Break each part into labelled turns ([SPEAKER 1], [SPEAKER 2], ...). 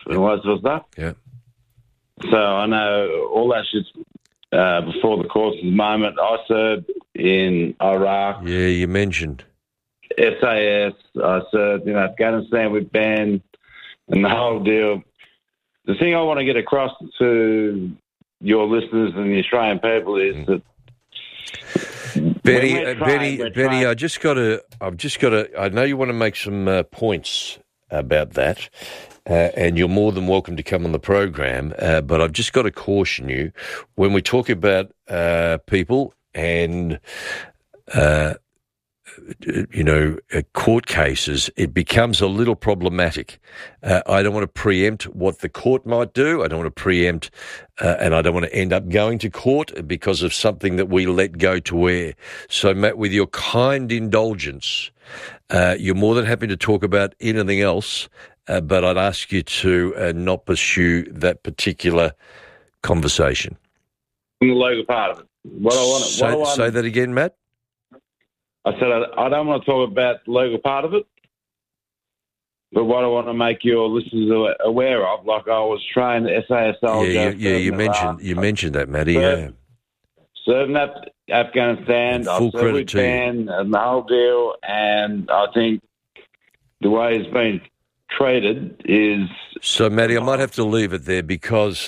[SPEAKER 1] and all that sort of stuff.
[SPEAKER 2] Yeah.
[SPEAKER 1] So I know all that shit's before the courts at the moment. I served in Iraq.
[SPEAKER 2] Yeah, you mentioned.
[SPEAKER 1] SAS. I served in Afghanistan with Ben and the whole deal. The thing I want to get across to your listeners and the Australian people is that
[SPEAKER 2] Benny, I've just got to. I know you want to make some points about that, and you're more than welcome to come on the program. But I've just got to caution you when we talk about people and court cases, it becomes a little problematic. I don't want to preempt what the court might do. I don't want to preempt, and I don't want to end up going to court because of something that we let go to air. So, Matt, with your kind indulgence, you're more than happy to talk about anything else, but I'd ask you to not pursue that particular conversation.
[SPEAKER 1] The legal part of it.
[SPEAKER 2] Say that again, Matt.
[SPEAKER 1] I said I don't want to talk about the legal part of it, but what I want to make your listeners aware of, like I was trained SAS soldier.
[SPEAKER 2] Yeah, you mentioned that, Matty.
[SPEAKER 1] Serving Afghanistan, I served with Ben and the whole deal, and I think the way it's been treated is. So,
[SPEAKER 2] Matty, I might have to leave it there because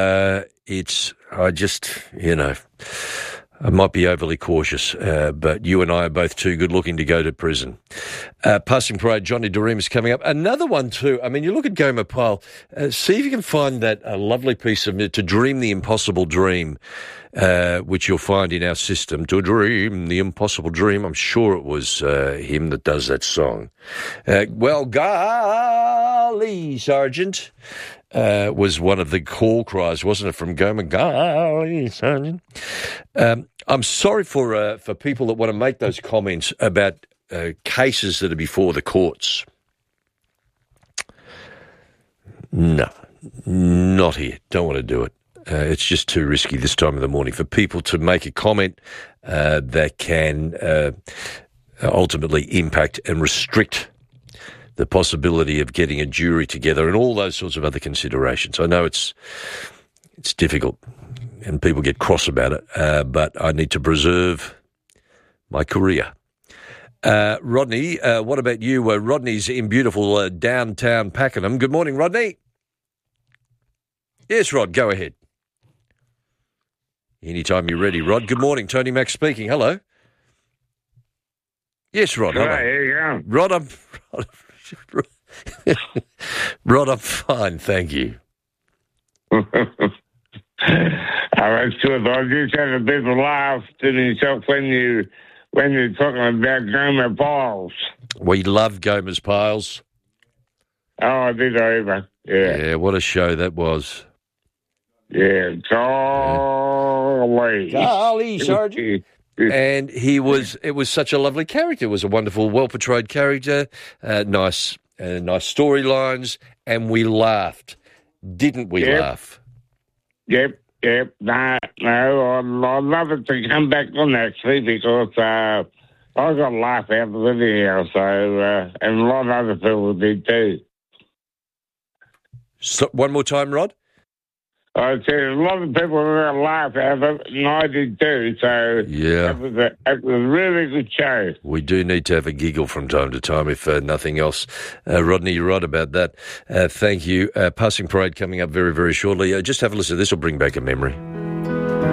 [SPEAKER 2] I might be overly cautious, but you and I are both too good looking to go to prison. Passing Parade, Johnny Doreen is coming up. Another one too. I mean, you look at Gomer Pyle, see if you can find that lovely piece of To Dream the Impossible Dream, which you'll find in our system. To Dream the Impossible Dream. I'm sure it was him that does that song. Well, golly, Sergeant. Was one of the call cries, wasn't it, from Gomer? Golly, Sergeant. I'm sorry for people that want to make those comments about cases that are before the courts. No, not here. Don't want to do it. It's just too risky this time of the morning for people to make a comment that can ultimately impact and restrict the possibility of getting a jury together and all those sorts of other considerations. I know it's difficult and people get cross about it, but I need to preserve my career. Rodney, what about you? Rodney's in beautiful downtown Pakenham. Good morning, Rodney. Yes, Rod, go ahead. Anytime you're ready, Rod. Good morning, Tony Mack speaking. Hello. Yes, Rod. Hello.
[SPEAKER 3] Here you go.
[SPEAKER 2] Rod, I'm fine, thank you.
[SPEAKER 3] I was good. I just had a bit of a laugh to myself when you're talking about Gomer Pyle.
[SPEAKER 2] We love Gomer's Piles.
[SPEAKER 3] Oh, I did over. Yeah.
[SPEAKER 2] Yeah, what a show that was.
[SPEAKER 3] Yeah, golly.
[SPEAKER 2] Golly, Sergeant. And it was such a lovely character. It was a wonderful, well-portrayed character, nice storylines, and we laughed. Didn't we laugh?
[SPEAKER 3] Yep. No, I'd love it to come back on actually because I got a laugh out of the video, so, and a lot of other people did too.
[SPEAKER 2] So, one more time, Rod?
[SPEAKER 3] I said a lot of people were going to laugh at it, and I did too. So
[SPEAKER 2] yeah,
[SPEAKER 3] it was a really good show.
[SPEAKER 2] We do need to have a giggle from time to time, if nothing else. Rodney, you're right about that. Thank you. Passing Parade coming up very, very shortly. Just have a listen. This will bring back a memory.